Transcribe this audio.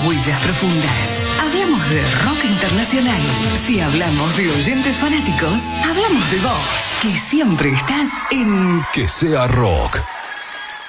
huellas profundas. Hablamos de rock internacional. Si hablamos de oyentes fanáticos, hablamos de vos, que siempre estás en Que sea rock.